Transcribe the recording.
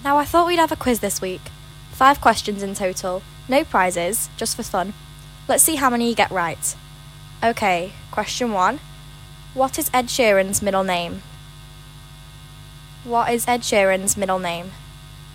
Now I thought we'd have a quiz this week. 5 questions in total. No prizes, just for fun. Let's see how many you get right. Okay, question 1. What is Ed Sheeran's middle name? What is Ed Sheeran's middle name?